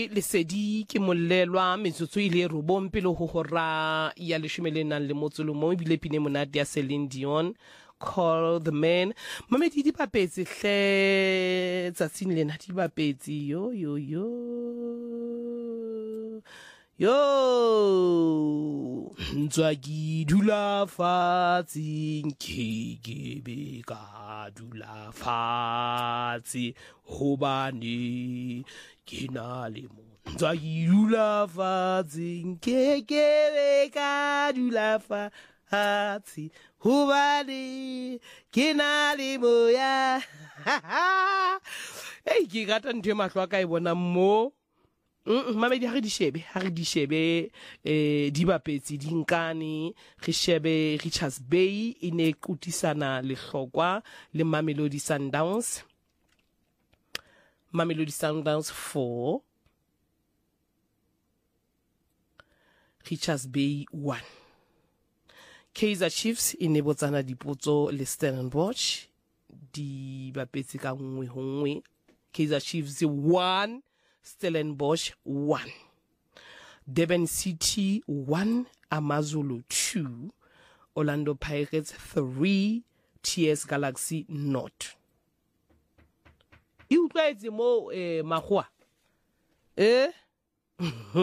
Lesedi ke mollelwa metsotso ile robong pele ho hora ya 11 ebile pine monate ya Celine Dion, Call the Man. Mamedi di bapetse hle tsatsing lena di bapetse yo ntswa ke dula fatshe ke be ka dula fatshe hobane ke na le mo ntswa ke dula fatshe ke be ka dula fatshe hobane ke na le moya. Hey, ke rata ntwe mahlo a ka e bona mo Mamedi ha re di shebe di bapetse di nkane re shebe Richards Bay ine kutisana le hlokwa le Mamelodi Sundowns 4, Richards Bay 1. Kaizer Chiefs ine botsana dipotso le Stellenbosch di bapetse ka nngwe ho nngwe. Kaizer Chiefs 1, Stellenbosch 1. Durban City 1, Amazulu 2, Orlando Pirates 3, TS Galaxy 0. E utlwaetse mo magwa